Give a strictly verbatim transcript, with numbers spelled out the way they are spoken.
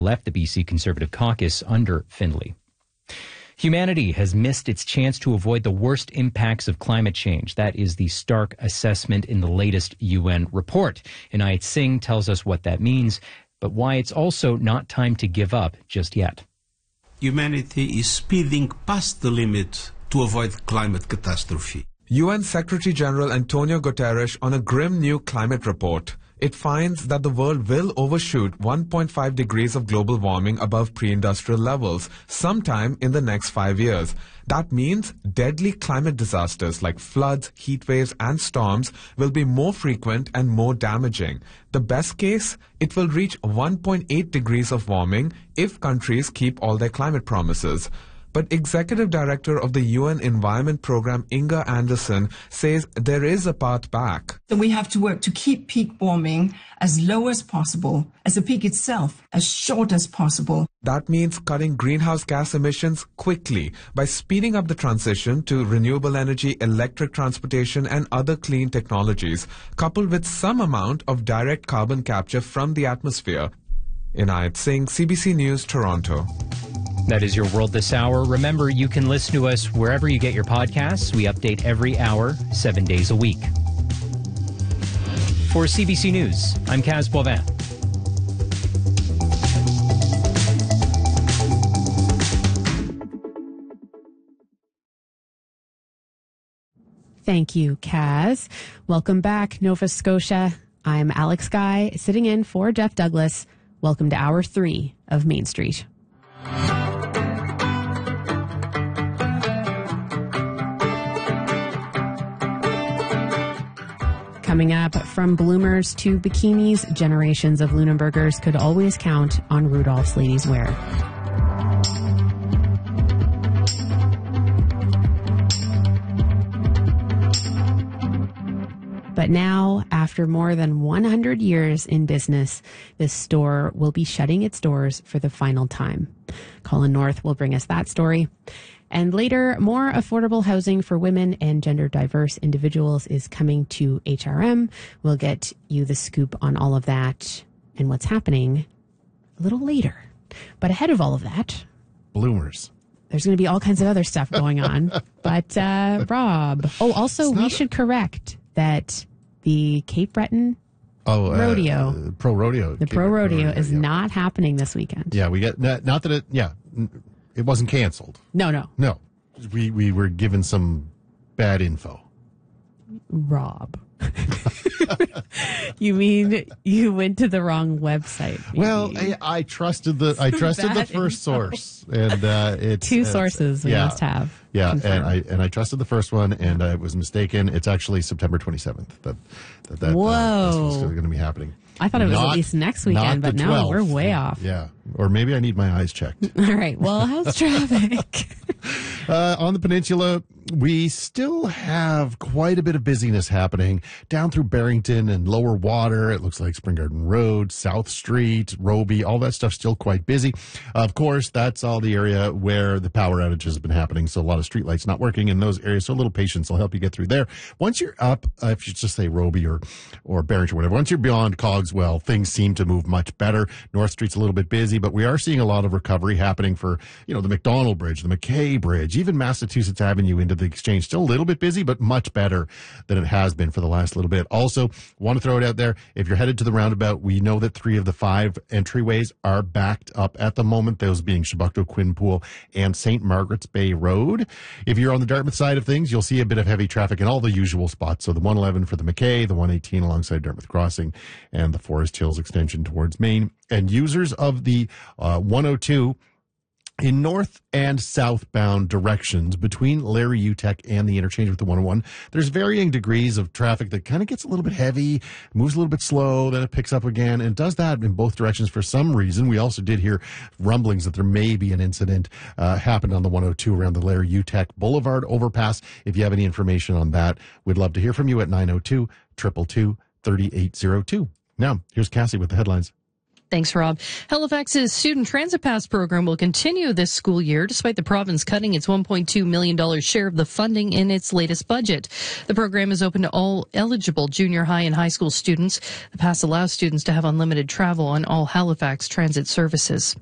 left the B C Conservative caucus under Findlay. Humanity has missed its chance to avoid the worst impacts of climate change. That is the stark assessment in the latest U N report. Inayat Singh tells us what that means, but why it's also not time to give up just yet. Humanity is speeding past the limit to avoid climate catastrophe. U N Secretary-General Antonio Guterres on a grim new climate report. It finds that the world will overshoot one point five degrees of global warming above pre-industrial levels sometime in the next five years. That means deadly climate disasters like floods, heat waves, and storms will be more frequent and more damaging. The best case, it will reach one point eight degrees of warming if countries keep all their climate promises. But Executive Director of the U N Environment Program, Inga Anderson, says there is a path back. So we have to work to keep peak warming as low as possible, as the peak itself as short as possible. That means cutting greenhouse gas emissions quickly by speeding up the transition to renewable energy, electric transportation, and other clean technologies, coupled with some amount of direct carbon capture from the atmosphere. Inayat Singh, C B C News, Toronto. That is your World This Hour. Remember, you can listen to us wherever you get your podcasts. We update every hour, seven days a week. For C B C News, I'm Kaz Boivin. Thank you, Kaz. Welcome back, Nova Scotia. I'm Alex Guy, sitting in for Jeff Douglas. Welcome to Hour three of Main Street. Coming up, from bloomers to bikinis, generations of Lunenburgers could always count on Rudolph's Ladies Wear. But now, after more than one hundred years in business, this store will be shutting its doors for the final time. Colin North will bring us that story. And later, more affordable housing for women and gender diverse individuals is coming to H R M. We'll get you the scoop on all of that and what's happening a little later. But ahead of all of that, bloomers. There's going to be all kinds of other stuff going on. But uh, Rob, oh, also we should correct that the Cape Breton oh, rodeo, uh, pro rodeo, the Cape pro rodeo, rodeo is yeah. not happening this weekend. Yeah, we get not, not that it. Yeah. It wasn't canceled. No, no. No. We we were given some bad info. Rob. You mean you went to the wrong website? Maybe. Well, I, I trusted the I trusted the first info. source, and uh, it's two it's, sources we yeah, must have. Yeah, confirmed. and I and I trusted the first one, and I was mistaken. It's actually September twenty-seventh that that that Whoa. uh, is going to be happening. I thought it was not, at least next weekend, but no, we're way off. Yeah, or maybe I need my eyes checked. All right. Well, how's traffic? uh, on the peninsula, we still have quite a bit of busyness happening down through Barrington and Lower Water. It looks like Spring Garden Road, South Street, Roby, all that stuff's still quite busy. Of course, that's all the area where the power outages have been happening, so a lot of streetlights not working in those areas, so a little patience will help you get through there. Once you're up, uh, if you just say Roby or, or Barrington or whatever, once you're beyond Cogswell, things seem to move much better. North Street's a little bit busy, but we are seeing a lot of recovery happening for, you know, the McDonald Bridge, the McKay Bridge, even Massachusetts Avenue into the Exchange. Still a little bit busy, but much better than it has been for the last little bit. Also, want to throw it out there, if you're headed to the roundabout, we know that three of the five entryways are backed up at the moment, those being Chebucto, Quinpool, and Saint Margaret's Bay Road. If you're on the Dartmouth side of things, you'll see a bit of heavy traffic in all the usual spots. So the one eleven for the McKay, the one eighteen alongside Dartmouth Crossing, and the Forest Hills extension towards Maine. And users of the uh, one oh two in north and southbound directions between Larry Utech and the interchange with the one oh one, there's varying degrees of traffic that kind of gets a little bit heavy, moves a little bit slow, then it picks up again, and does that in both directions for some reason. We also did hear rumblings that there may be an incident uh, happened on the one oh two around the Larry Utech Boulevard overpass. If you have any information on that, we'd love to hear from you at nine oh two, two two two, three eight oh two. Now, here's Cassie with the headlines. Thanks, Rob. Halifax's Student Transit Pass program will continue this school year, despite the province cutting its one point two million dollars share of the funding in its latest budget. The program is open to all eligible junior high and high school students. The pass allows students to have unlimited travel on all Halifax transit services.